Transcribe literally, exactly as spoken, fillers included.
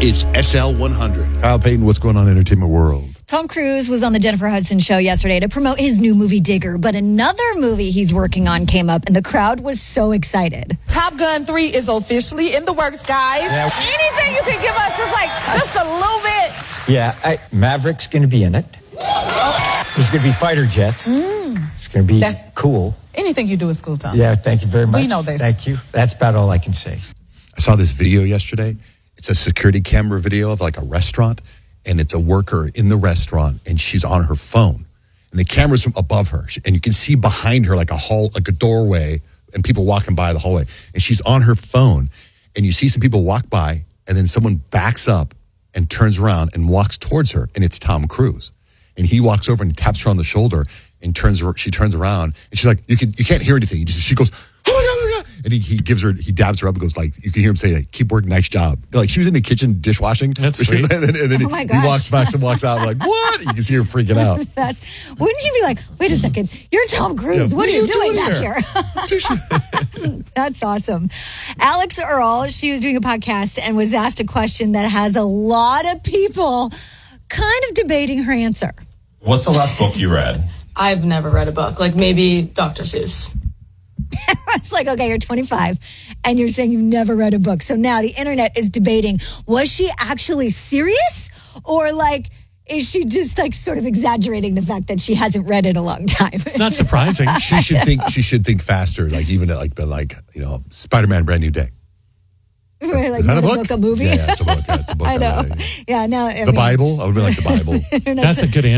It's S L one hundred. Kyle Payton, what's going on in the entertainment world? Tom Cruise was on the Jennifer Hudson show yesterday to promote his new movie, Digger, but another movie he's working on came up, and the crowd was so excited. Top Gun three is officially in the works, guys. Yeah. Anything you can give us is like just a little bit. Yeah, I, Maverick's going to be in it. There's going to be fighter jets. Mm. It's going to be That's, cool. Anything you do is cool, Tom. Yeah, thank you very much. We know this. Thank you. That's about all I can say. I saw this video yesterday. It's a security camera video of like a restaurant, and it's a worker in the restaurant, and she's on her phone. And the camera's from above her, and you can see behind her like a hall, like a doorway, and people walking by the hallway. And she's on her phone, and you see some people walk by, and then someone backs up and turns around and walks towards her, and it's Tom Cruise. And he walks over and taps her on the shoulder, and turns. She turns around, and she's like, "You can, you can't hear anything." You just, she goes, "Oh my god, oh my god!" And he, he gives her, he dabs her up and goes like, you can hear him say, like, "Keep working, nice job." Like she was in the kitchen dishwashing. That's sweet. and then, and then Oh he, my he gosh. walks back and walks out like, "What?" You can see her freaking out. That's wouldn't you be like, wait a second, you're Tom Cruise. Yeah, what, are you doing, doing back here? here? That's awesome. Alex Earl, she was doing a podcast and was asked a question that has a lot of people kind of debating her answer. What's the last book you read? I've never read a book. Like maybe Doctor Seuss. It's like, okay, you're twenty-five and you're saying you've never read a book. So now the internet is debating, was she actually serious? Or like, is she just like sort of exaggerating the fact that she hasn't read in a long time? It's not surprising. She should think, she should think faster. Like even like, but like, you know, Spider-Man Brand New Day. Right, like Is that a book? book? A movie? Yeah, yeah, it's a book. Yeah, it's a book. I know. Right. Yeah, no. I the mean, Bible? I would be like the Bible. That's a good answer.